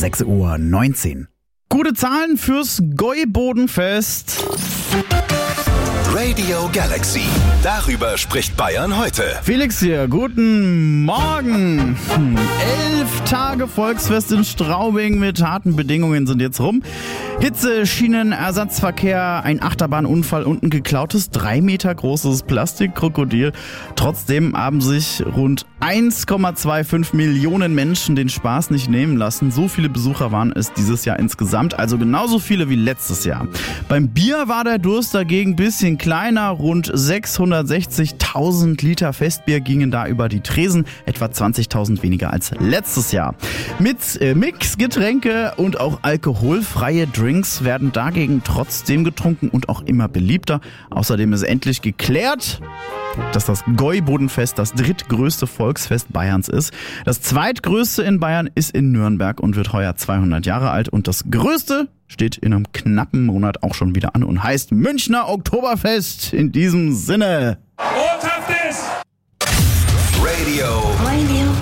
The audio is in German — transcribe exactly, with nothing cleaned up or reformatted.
sechs Uhr neunzehn. Gute Zahlen fürs Gäubodenfest. Radio Galaxy. Darüber spricht Bayern heute. Felix hier, guten Morgen. Hm, elf Tage Volksfest in Straubing mit harten Bedingungen sind jetzt rum. Hitze, Schienen, Ersatzverkehr, ein Achterbahnunfall und ein geklautes drei Meter großes Plastikkrokodil. Trotzdem haben sich rund eins Komma fünfundzwanzig Millionen Menschen den Spaß nicht nehmen lassen. So viele Besucher waren es dieses Jahr insgesamt, also genauso viele wie letztes Jahr. Beim Bier war der Durst dagegen ein bisschen kleiner. Rund sechshundertsechzigtausend Liter Festbier gingen da über die Tresen, etwa zwanzigtausend weniger als letztes Jahr. Mit äh, Mix, Getränke und auch alkoholfreie Drinks werden dagegen trotzdem getrunken und auch immer beliebter. Außerdem ist endlich geklärt, dass das Gäubodenfest das drittgrößte Volksfest Bayerns ist. Das zweitgrößte in Bayern ist in Nürnberg und wird heuer zweihundert Jahre alt. Und das größte steht in einem knappen Monat auch schon wieder an und heißt Münchner Oktoberfest. In diesem Sinne. Radio. Radio